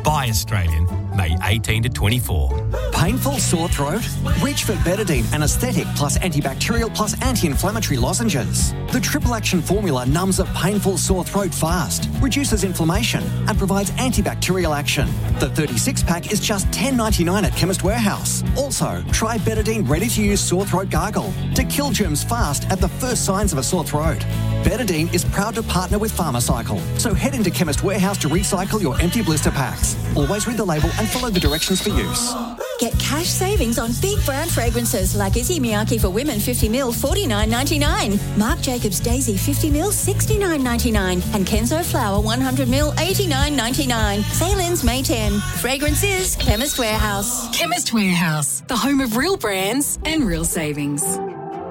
By Australian, May 18 to 24. Painful sore throat? Reach for Betadine Anaesthetic plus antibacterial plus anti-inflammatory lozenges. The triple action formula numbs a painful sore throat fast, reduces inflammation and provides antibacterial action. The 36-pack is just $10.99 at Chemist Warehouse. Also, try Betadine ready-to-use sore throat gargle to kill germs fast at the first signs of a sore throat. Betadine is proud to partner with Pharmacycle, so head into Chemist Warehouse to recycle your empty blister packs. Always read the label and follow the directions for use. Get cash savings on big brand fragrances like Issey Miyake for Women 50ml $49.99, Marc Jacobs Daisy 50ml $69.99 and Kenzo Flower 100ml $89.99. Sale ends May 10. Fragrances, Chemist Warehouse. Chemist Warehouse, the home of real brands and real savings.